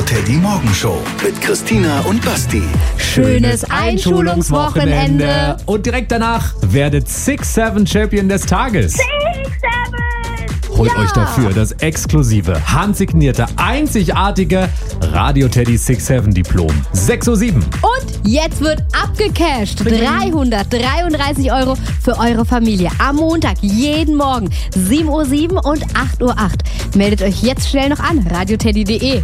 Teddy Morgenshow mit Christina und Basti. Schönes Einschulungswochenende. Und direkt danach werdet 6-7 Champion des Tages. 6-7! Holt euch dafür das exklusive, handsignierte, einzigartige Radio Teddy 6-7 Diplom. 6.07 Uhr. Und jetzt wird abgecasht. 333 € für eure Familie. Am Montag, jeden Morgen. 7.07 Uhr und 8.08 Uhr. Meldet euch jetzt schnell noch an. radioteddy.de.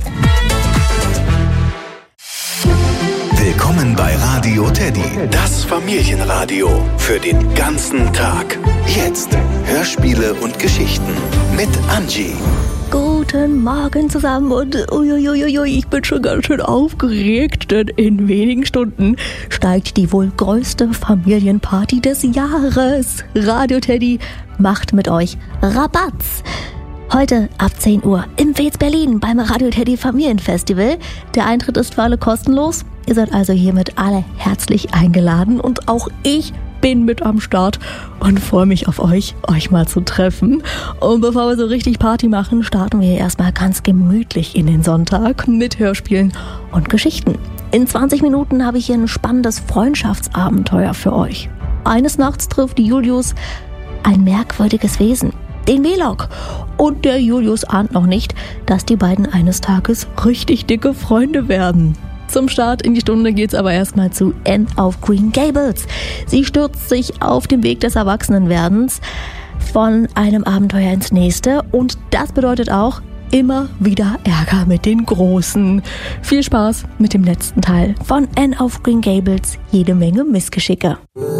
Willkommen bei Radio Teddy, das Familienradio für den ganzen Tag. Jetzt Hörspiele und Geschichten mit Angie. Guten Morgen zusammen und ich bin schon ganz schön aufgeregt, denn in wenigen Stunden steigt die wohl größte Familienparty des Jahres. Radio Teddy macht mit euch Rabatz. Heute ab 10 Uhr im WEZ Berlin beim Radio Teddy Familienfestival. Der Eintritt ist für alle kostenlos. Ihr seid also hiermit alle herzlich eingeladen und auch ich bin mit am Start und freue mich auf euch mal zu treffen. Und bevor wir so richtig Party machen, starten wir erstmal ganz gemütlich in den Sonntag mit Hörspielen und Geschichten. In 20 Minuten habe ich hier ein spannendes Freundschaftsabenteuer für euch. Eines Nachts trifft Julius ein merkwürdiges Wesen, den Melok. Und der Julius ahnt noch nicht, dass die beiden eines Tages richtig dicke Freunde werden. Zum Start in die Stunde geht's aber erstmal zu Anne auf Green Gables. Sie stürzt sich auf den Weg des Erwachsenenwerdens von einem Abenteuer ins nächste und das bedeutet auch immer wieder Ärger mit den Großen. Viel Spaß mit dem letzten Teil von Anne auf Green Gables. Jede Menge Missgeschicke.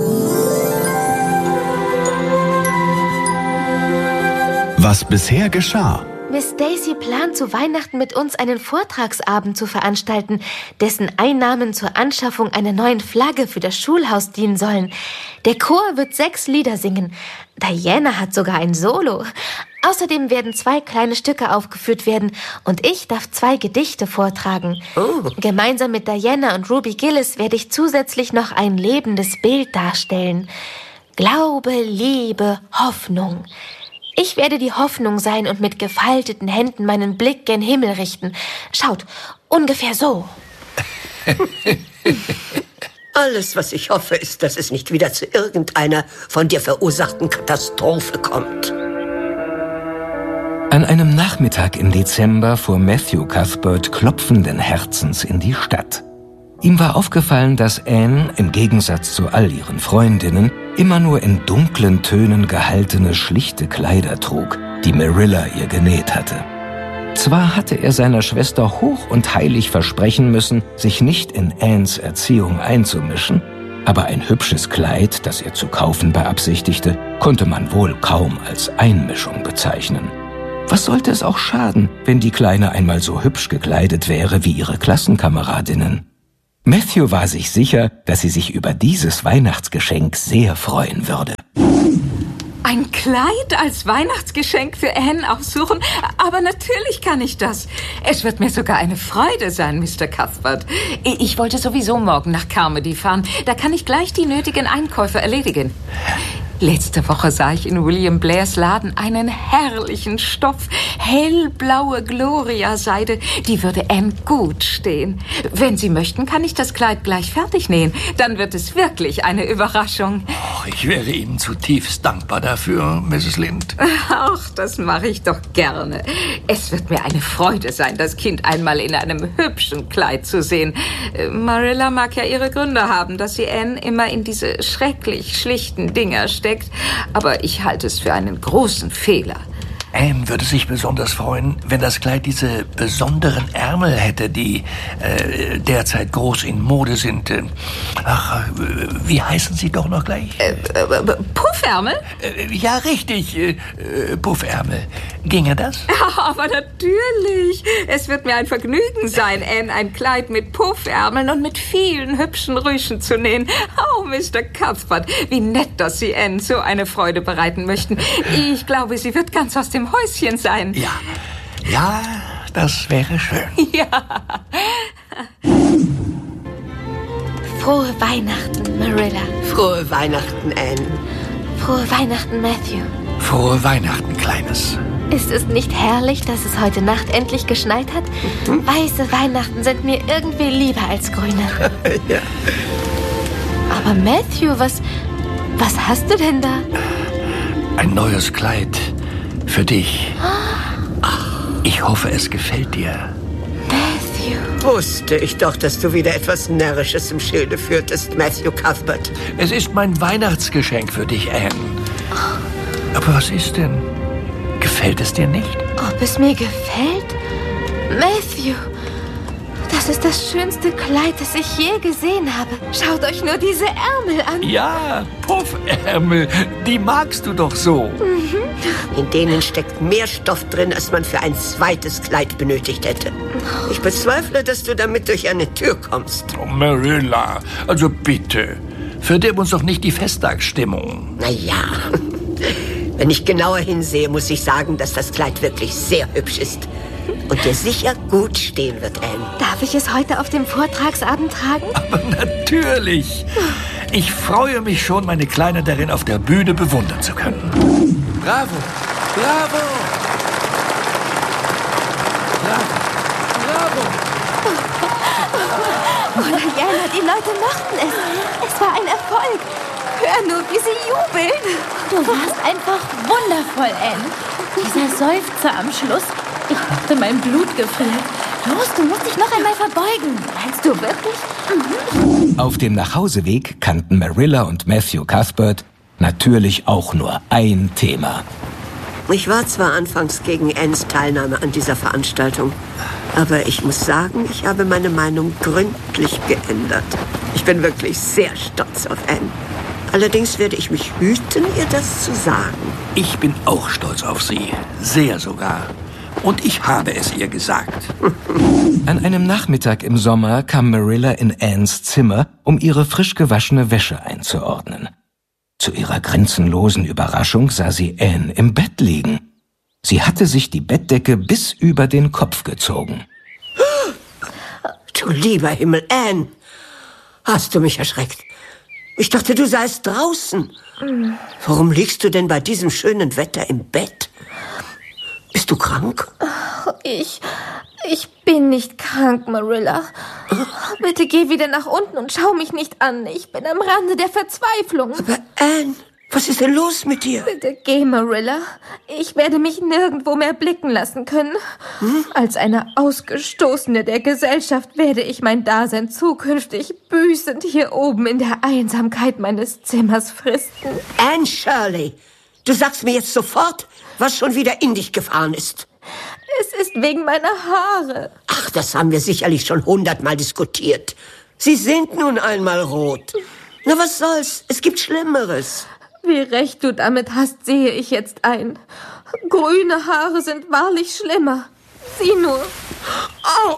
Was bisher geschah. Miss Daisy plant zu Weihnachten mit uns einen Vortragsabend zu veranstalten, dessen Einnahmen zur Anschaffung einer neuen Flagge für das Schulhaus dienen sollen. Der Chor wird 6 Lieder singen. Diana hat sogar ein Solo. Außerdem werden 2 kleine Stücke aufgeführt werden und ich darf 2 Gedichte vortragen. Oh. Gemeinsam mit Diana und Ruby Gillis werde ich zusätzlich noch ein lebendes Bild darstellen. Glaube, Liebe, Hoffnung. Ich werde die Hoffnung sein und mit gefalteten Händen meinen Blick gen Himmel richten. Schaut, ungefähr so. Alles, was ich hoffe, ist, dass es nicht wieder zu irgendeiner von dir verursachten Katastrophe kommt. An einem Nachmittag im Dezember fuhr Matthew Cuthbert klopfenden Herzens in die Stadt. Ihm war aufgefallen, dass Anne, im Gegensatz zu all ihren Freundinnen, immer nur in dunklen Tönen gehaltene, schlichte Kleider trug, die Marilla ihr genäht hatte. Zwar hatte er seiner Schwester hoch und heilig versprechen müssen, sich nicht in Annes Erziehung einzumischen, aber ein hübsches Kleid, das er zu kaufen beabsichtigte, konnte man wohl kaum als Einmischung bezeichnen. Was sollte es auch schaden, wenn die Kleine einmal so hübsch gekleidet wäre wie ihre Klassenkameradinnen? Matthew war sich sicher, dass sie sich über dieses Weihnachtsgeschenk sehr freuen würde. Ein Kleid als Weihnachtsgeschenk für Anne aussuchen? Aber natürlich kann ich das. Es wird mir sogar eine Freude sein, Mr. Cuthbert. Ich wollte sowieso morgen nach Carmody fahren. Da kann ich gleich die nötigen Einkäufe erledigen. Letzte Woche sah ich in William Blairs Laden einen herrlichen Stoff. Hellblaue Gloria-Seide. Die würde Anne gut stehen. Wenn Sie möchten, kann ich das Kleid gleich fertig nähen. Dann wird es wirklich eine Überraschung. Oh, ich wäre Ihnen zutiefst dankbar dafür, Mrs. Lind. Ach, das mache ich doch gerne. Es wird mir eine Freude sein, das Kind einmal in einem hübschen Kleid zu sehen. Marilla mag ja ihre Gründe haben, dass sie Anne immer in diese schrecklich schlichten Dinger steckt. Aber ich halte es für einen großen Fehler. Anne würde sich besonders freuen, wenn das Kleid diese besonderen Ärmel hätte, die derzeit groß in Mode sind. Wie heißen sie doch noch gleich? Puffärmel? Ja, richtig. Puffärmel. Ginge das? Aber natürlich. Es wird mir ein Vergnügen sein, Anne ein Kleid mit Puffärmeln und mit vielen hübschen Rüschen zu nähen. Oh, Mr. Cuthbert, wie nett, dass Sie Anne so eine Freude bereiten möchten. Ich glaube, sie wird ganz aus dem Häuschen sein. Ja, das wäre schön. Ja. Frohe Weihnachten, Marilla. Frohe Weihnachten, Anne. Frohe Weihnachten, Matthew. Frohe Weihnachten, Kleines. Ist es nicht herrlich, dass es heute Nacht endlich geschneit hat? Weiße Weihnachten sind mir irgendwie lieber als grüne. Ja. Aber Matthew, was hast du denn da? Ein neues Kleid für dich. Ich hoffe, es gefällt dir. Matthew. Wusste ich doch, dass du wieder etwas Närrisches im Schilde führtest, Matthew Cuthbert. Es ist mein Weihnachtsgeschenk für dich, Anne. Aber was ist denn? Gefällt es dir nicht? Ob es mir gefällt? Matthew, das ist das schönste Kleid, das ich je gesehen habe. Schaut euch nur diese Ärmel an. Ja, Puffärmel, die magst du doch so. In denen steckt mehr Stoff drin, als man für ein zweites Kleid benötigt hätte. Ich bezweifle, dass du damit durch eine Tür kommst. Oh, Marilla, also bitte, verdirb uns doch nicht die Festtagsstimmung. Naja, wenn ich genauer hinsehe, muss ich sagen, dass das Kleid wirklich sehr hübsch ist. Und dir sicher gut stehen wird, Anne. Darf ich es heute auf dem Vortragsabend tragen? Aber natürlich. Ich freue mich schon, meine Kleine darin auf der Bühne bewundern zu können. Bravo, bravo. Bravo, bravo. Oh, Diana, die Leute mochten es. Es war ein Erfolg. Hör nur, wie sie jubeln. Du warst einfach wundervoll, Anne. Dieser Seufzer am Schluss, ich dachte, mein Blut gefüllt. Los, du musst dich noch einmal verbeugen. Meinst du wirklich? Auf dem Nachhauseweg kannten Marilla und Matthew Cuthbert natürlich auch nur ein Thema. Ich war zwar anfangs gegen Annes Teilnahme an dieser Veranstaltung, aber ich muss sagen, ich habe meine Meinung gründlich geändert. Ich bin wirklich sehr stolz auf Anne. Allerdings werde ich mich hüten, ihr das zu sagen. Ich bin auch stolz auf sie. Sehr sogar. Und ich habe es ihr gesagt. An einem Nachmittag im Sommer kam Marilla in Annes Zimmer, um ihre frisch gewaschene Wäsche einzuordnen. Zu ihrer grenzenlosen Überraschung sah sie Anne im Bett liegen. Sie hatte sich die Bettdecke bis über den Kopf gezogen. Du lieber Himmel, Anne. Hast du mich erschreckt? Ich dachte, du seist draußen. Warum liegst du denn bei diesem schönen Wetter im Bett? Bist du krank? Ich bin nicht krank, Marilla. Bitte geh wieder nach unten und schau mich nicht an. Ich bin am Rande der Verzweiflung. Aber Anne, was ist denn los mit dir? Bitte geh, Marilla. Ich werde mich nirgendwo mehr blicken lassen können. Als eine Ausgestoßene der Gesellschaft werde ich mein Dasein zukünftig büßend hier oben in der Einsamkeit meines Zimmers fristen. Anne Shirley, du sagst mir jetzt sofort, was schon wieder in dich gefahren ist. Es ist wegen meiner Haare. Ach, das haben wir sicherlich schon 100-mal diskutiert. Sie sind nun einmal rot. Na, was soll's? Es gibt Schlimmeres. Wie recht du damit hast, sehe ich jetzt ein. Grüne Haare sind wahrlich schlimmer. Sieh nur. Oh,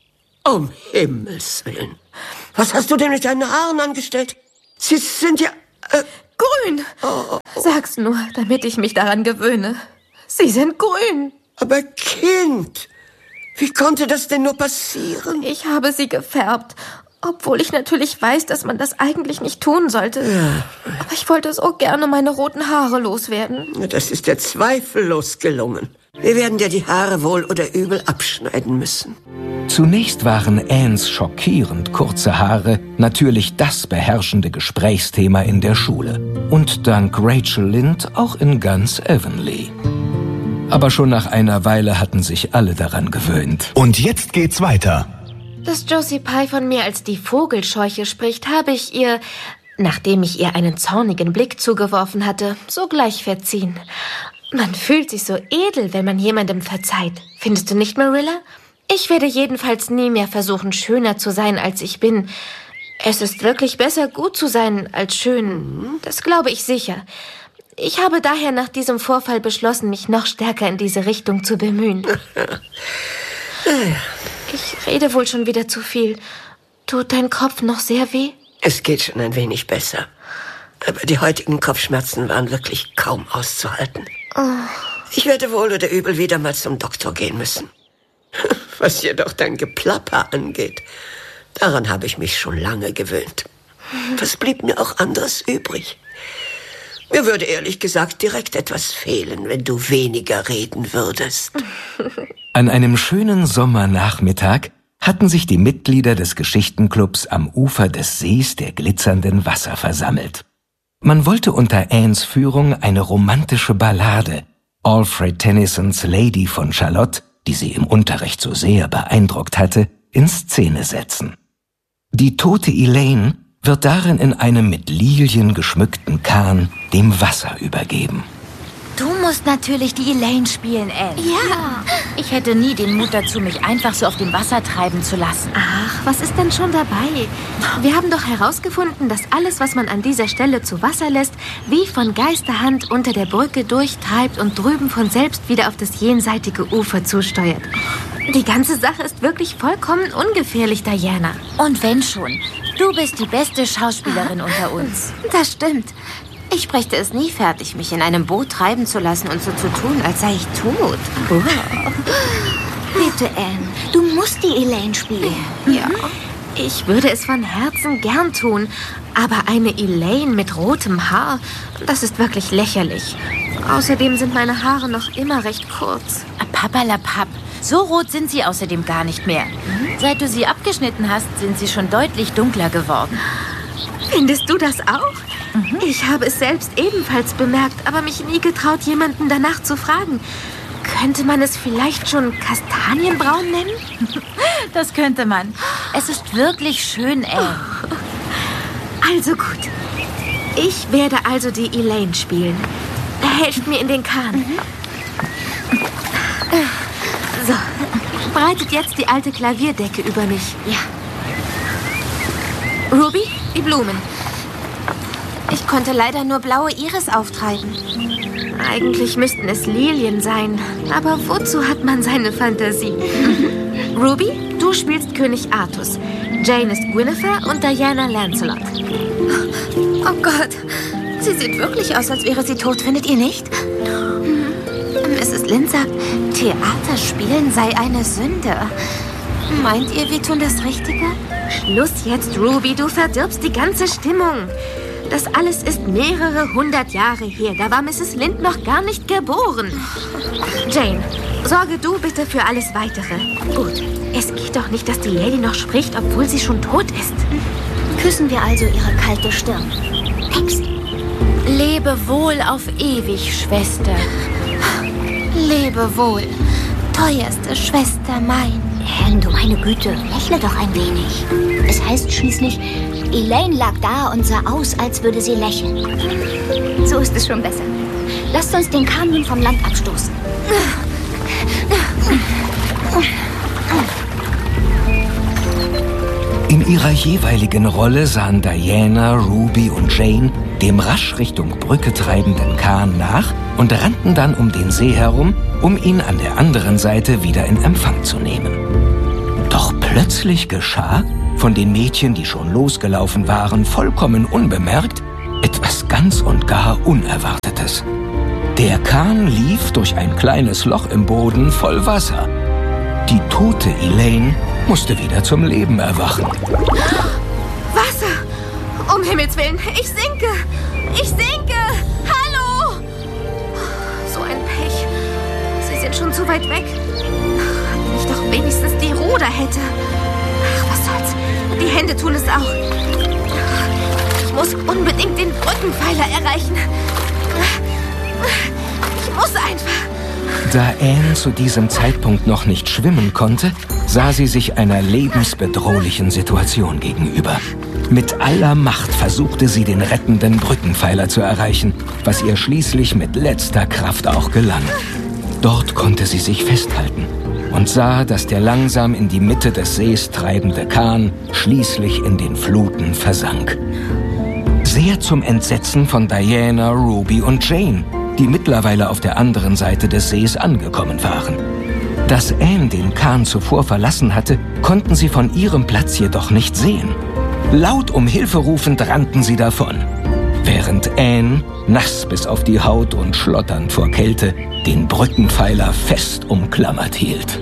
um Himmels Willen. Was hast du denn mit deinen Haaren angestellt? Sie sind ja... Grün. Sag's nur, damit ich mich daran gewöhne. Sie sind grün. Aber Kind, wie konnte das denn nur passieren? Ich habe sie gefärbt, obwohl ich natürlich weiß, dass man das eigentlich nicht tun sollte. Ja. Aber ich wollte so gerne meine roten Haare loswerden. Das ist dir zweifellos gelungen. Wir werden dir die Haare wohl oder übel abschneiden müssen. Zunächst waren Annes schockierend kurze Haare natürlich das beherrschende Gesprächsthema in der Schule. Und dank Rachel Lynde auch in ganz Avonlea. Aber schon nach einer Weile hatten sich alle daran gewöhnt. Und jetzt geht's weiter. Dass Josie Pye von mir als die Vogelscheuche spricht, habe ich ihr, nachdem ich ihr einen zornigen Blick zugeworfen hatte, sogleich verziehen. Man fühlt sich so edel, wenn man jemandem verzeiht. Findest du nicht, Marilla? Ich werde jedenfalls nie mehr versuchen, schöner zu sein, als ich bin. Es ist wirklich besser, gut zu sein, als schön. Das glaube ich sicher. Ich habe daher nach diesem Vorfall beschlossen, mich noch stärker in diese Richtung zu bemühen. Ich rede wohl schon wieder zu viel. Tut dein Kopf noch sehr weh? Es geht schon ein wenig besser. Aber die heutigen Kopfschmerzen waren wirklich kaum auszuhalten. Ich werde wohl oder übel wieder mal zum Doktor gehen müssen. Was jedoch dein Geplapper angeht, daran habe ich mich schon lange gewöhnt. Was blieb mir auch anderes übrig? Mir würde ehrlich gesagt direkt etwas fehlen, wenn du weniger reden würdest. An einem schönen Sommernachmittag hatten sich die Mitglieder des Geschichtenclubs am Ufer des Sees der glitzernden Wasser versammelt. Man wollte unter Annes Führung eine romantische Ballade, Alfred Tennysons Lady von Shalott, die sie im Unterricht so sehr beeindruckt hatte, in Szene setzen. Die tote Elaine wird darin in einem mit Lilien geschmückten Kahn dem Wasser übergeben. Du musst natürlich die Elaine spielen, Anne. Ja. Ich hätte nie den Mut dazu, mich einfach so auf dem Wasser treiben zu lassen. Ach, was ist denn schon dabei? Wir haben doch herausgefunden, dass alles, was man an dieser Stelle zu Wasser lässt, wie von Geisterhand unter der Brücke durchtreibt und drüben von selbst wieder auf das jenseitige Ufer zusteuert. Die ganze Sache ist wirklich vollkommen ungefährlich, Diana. Und wenn schon, du bist die beste Schauspielerin unter uns. Das stimmt. Ich brächte es nie fertig, mich in einem Boot treiben zu lassen und so zu tun, als sei ich tot. Bitte, Anne, du musst die Elaine spielen. Ja, ich würde es von Herzen gern tun. Aber eine Elaine mit rotem Haar, das ist wirklich lächerlich. Außerdem sind meine Haare noch immer recht kurz. Papperlapapp. So rot sind sie außerdem gar nicht mehr. Seit du sie abgeschnitten hast, sind sie schon deutlich dunkler geworden. Findest du das auch? Ich habe es selbst ebenfalls bemerkt, aber mich nie getraut, jemanden danach zu fragen. Könnte man es vielleicht schon Kastanienbraun nennen? Das könnte man. Es ist wirklich schön, Anne. Also gut. Ich werde also die Elaine spielen. Helft mir in den Kahn. So, breitet jetzt die alte Klavierdecke über mich. Ja. Ruby, die Blumen. Ich konnte leider nur blaue Iris auftreiben. Eigentlich müssten es Lilien sein, aber wozu hat man seine Fantasie? Ruby, du spielst König Artus. Jane ist Guinevere und Diana Lancelot. Oh Gott, sie sieht wirklich aus, als wäre sie tot, findet ihr nicht? Mrs. Lynn sagt, Theaterspielen sei eine Sünde. Meint ihr, wir tun das Richtige? Schluss jetzt, Ruby, du verdirbst die ganze Stimmung. Das alles ist mehrere 100 Jahre her. Da war Mrs. Lynn noch gar nicht geboren. Jane, sorge du bitte für alles Weitere. Gut, es geht doch nicht, dass die Lady noch spricht, obwohl sie schon tot ist. Küssen wir also ihre kalte Stirn. Text. Lebe wohl auf ewig, Schwester. Lebe wohl, teuerste Schwester mein. Anne, du meine Güte, lächle doch ein wenig. Es heißt schließlich, Elaine lag da und sah aus, als würde sie lächeln. So ist es schon besser. Lasst uns den Kahn nun vom Land abstoßen. In ihrer jeweiligen Rolle sahen Diana, Ruby und Jane dem rasch Richtung Brücke treibenden Kahn nach und rannten dann um den See herum, um ihn an der anderen Seite wieder in Empfang zu nehmen. Doch plötzlich geschah, von den Mädchen, die schon losgelaufen waren, vollkommen unbemerkt, etwas ganz und gar Unerwartetes. Der Kahn lief durch ein kleines Loch im Boden voll Wasser. Die tote Elaine musste wieder zum Leben erwachen. Wasser! Um Himmels Willen, ich sinke! Ich sinke! Hallo! So ein Pech. Sie sind schon zu weit weg. Wenn ich doch wenigstens die Ruder hätte. Ach, was soll's. Die Hände tun es auch. Ich muss unbedingt den Brückenpfeiler erreichen. Ich muss einfach. Da Anne zu diesem Zeitpunkt noch nicht schwimmen konnte, sah sie sich einer lebensbedrohlichen Situation gegenüber. Mit aller Macht versuchte sie, den rettenden Brückenpfeiler zu erreichen, was ihr schließlich mit letzter Kraft auch gelang. Dort konnte sie sich festhalten und sah, dass der langsam in die Mitte des Sees treibende Kahn schließlich in den Fluten versank. Sehr zum Entsetzen von Diana, Ruby und Jane, die mittlerweile auf der anderen Seite des Sees angekommen waren. Dass Anne den Kahn zuvor verlassen hatte, konnten sie von ihrem Platz jedoch nicht sehen. Laut um Hilfe rufend rannten sie davon, während Anne, nass bis auf die Haut und schlotternd vor Kälte, den Brückenpfeiler fest umklammert hielt.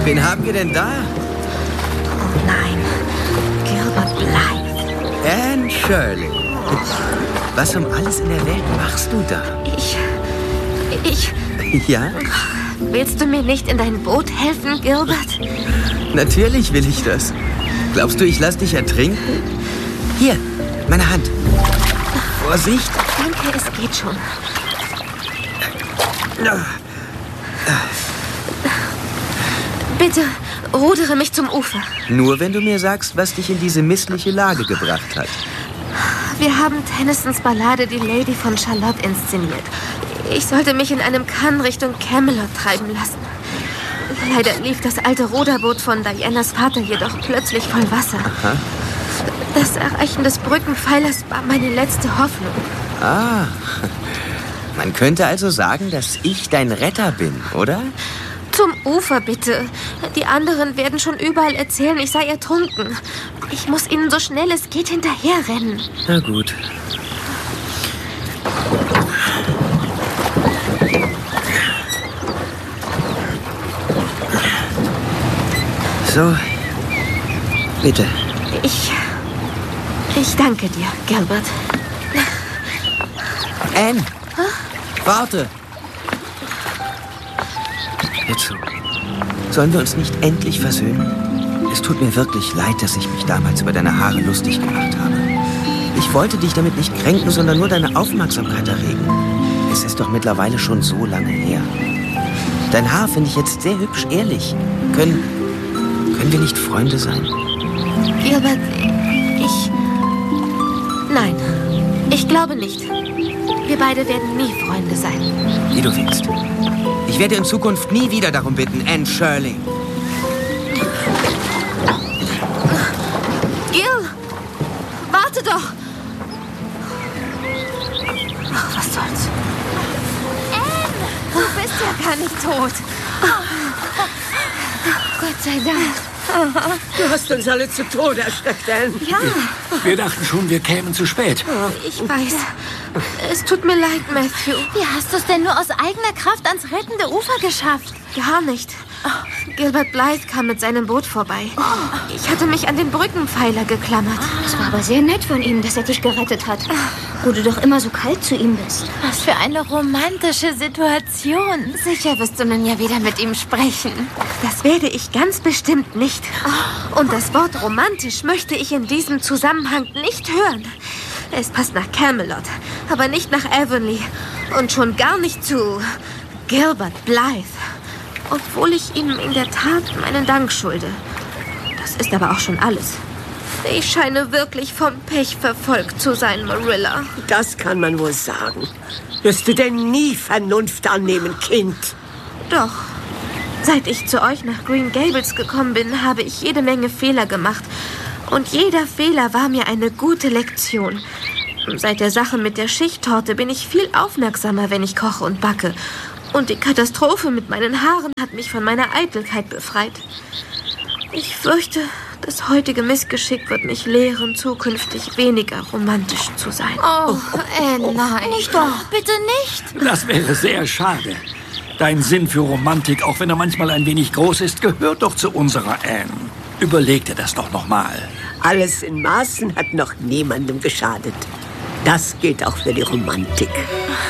Wen haben wir denn da? Oh nein, Gilbert Blythe. Anne Shirley. Was um alles in der Welt machst du da? Ich... Ja? Willst du mir nicht in dein Boot helfen, Gilbert? Natürlich will ich das. Glaubst du, ich lass dich ertrinken? Hier, meine Hand. Vorsicht. Danke, es geht schon. Bitte, rudere mich zum Ufer. Nur wenn du mir sagst, was dich in diese missliche Lage gebracht hat. Wir haben Tennysons Ballade Die Lady von Charlotte inszeniert. Ich sollte mich in einem Kahn Richtung Camelot treiben lassen. Leider lief das alte Ruderboot von Dianas Vater jedoch plötzlich voll Wasser. Aha. Das Erreichen des Brückenpfeilers war meine letzte Hoffnung. Ah, man könnte also sagen, dass ich dein Retter bin, oder? Zum Ufer, bitte. Die anderen werden schon überall erzählen, ich sei ertrunken. Ich muss ihnen so schnell es geht hinterherrennen. Na gut. So, bitte. Ich danke dir, Gilbert. Anne, warte. Hör zu. Sollen wir uns nicht endlich versöhnen? Es tut mir wirklich leid, dass ich mich damals über deine Haare lustig gemacht habe. Ich wollte dich damit nicht kränken, sondern nur deine Aufmerksamkeit erregen. Es ist doch mittlerweile schon so lange her. Dein Haar finde ich jetzt sehr hübsch, ehrlich. Können wir nicht Freunde sein? Gilbert, Nein, ich glaube nicht. Wir beide werden nie Freunde sein. Wie du willst. Ich werde in Zukunft nie wieder darum bitten, Anne Shirley. Gil, warte doch. Ach, was soll's. Anne, Du bist ja gar nicht tot. Gott sei Dank. Du hast uns alle zu Tode erschreckt, Anne. Ja, Wir dachten schon, wir kämen zu spät. ich weiß. Es tut mir leid, Matthew. wie hast du es denn nur aus eigener Kraft ans rettende Ufer geschafft? Gar nicht. Gilbert Blythe kam mit seinem Boot vorbei. Ich hatte mich an den Brückenpfeiler geklammert. Das war aber sehr nett von ihm, dass er dich gerettet hat. Wo du doch immer so kalt zu ihm bist. Was für eine romantische Situation. Sicher wirst du nun ja wieder mit ihm sprechen. Das werde ich ganz bestimmt nicht. Und das Wort romantisch möchte ich in diesem Zusammenhang nicht hören. Es passt nach Camelot, aber nicht nach Avonlea. Und schon gar nicht zu Gilbert Blythe. Obwohl ich ihm in der Tat meinen Dank schulde. Das ist aber auch schon alles. Ich scheine wirklich vom Pech verfolgt zu sein, Marilla. Das kann man wohl sagen. Wirst du denn nie Vernunft annehmen, Kind? Doch. Seit ich zu euch nach Green Gables gekommen bin, habe ich jede Menge Fehler gemacht. Und jeder Fehler war mir eine gute Lektion. Seit der Sache mit der Schichttorte bin ich viel aufmerksamer, wenn ich koche und backe. Und die Katastrophe mit meinen Haaren hat mich von meiner Eitelkeit befreit. Ich fürchte, das heutige Missgeschick wird mich lehren, zukünftig weniger romantisch zu sein. Oh, Anne, nein. Nicht doch, bitte nicht. Das wäre sehr schade. Dein Sinn für Romantik, auch wenn er manchmal ein wenig groß ist, gehört doch zu unserer Anne. Überleg dir das doch noch mal. Alles in Maßen hat noch niemandem geschadet. Das gilt auch für die Romantik.